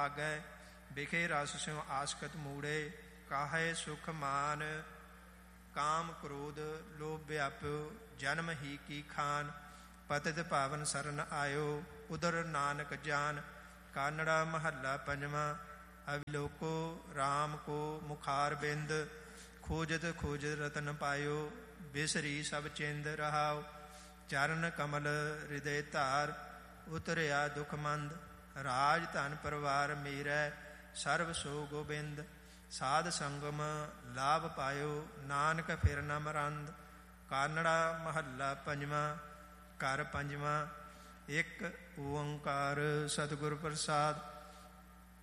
ਭਾਗੈ। ਵਿਖੇ ਰਸ ਸਿਉ ਆਸਕਤ ਮੂੜੇ, ਕਾਹੈ ਸੁਖ ਮਾਨ। ਕਾਮ ਕ੍ਰੋਧ ਲੋਭ ਵਿਆਪਿਓ, ਜਨਮ ਹੀ ਕੀ ਖਾਨ। ਪਤਿਤ ਪਾਵਨ ਸਰਨ ਆਇਓ, ਉਦਰ ਨਾਨਕ ਜਾਨ। ਕਾਨੜਾ ਮਹੱਲਾ ਪੰਜਵਾਂ। ਅਵਿਲੋਕੋ ਰਾਮ ਕੋ ਮੁਖਾਰ ਬਿੰਦ, ਖੋਜਤ ਖੋਜਤ ਰਤਨ ਪਾਇਓ। ਬਿਸਰੀ ਸਭ ਚਿੰਦ ਰਹਾਉ, ਚਰਨ ਕਮਲ ਹਿਰਦੈ ਧਾਰ। ਉਤਰਿਆ ਦੁਖ ਮੰਦ, ਰਾਜ ਧਨ ਪਰਿਵਾਰ ਮੇਰੈ। ਸਰਬ ਸੋ ਗੋਬਿੰਦ, ਸਾਧ ਸੰਗਮ ਲਾਭ ਪਾਇਓ। ਨਾਨਕ ਫਿਰ ਨ ਮਰੰਦ। ਕਾਨੜਾ ਮਹੱਲਾ ਪੰਜਵਾਂ। ਘਰ ਪੰਜਵਾਂ। ਇੱਕ ਓੰਕਾਰ ਸਤਿਗੁਰ ਪ੍ਰਸਾਦ।